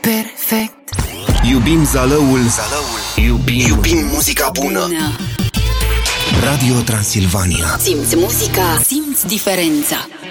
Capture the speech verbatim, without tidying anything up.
perfect. Iubim Zalăul, Zalăul. Iubim, Iubim muzica bună. Bună. Radio Transilvania. Simți muzica, simți diferența.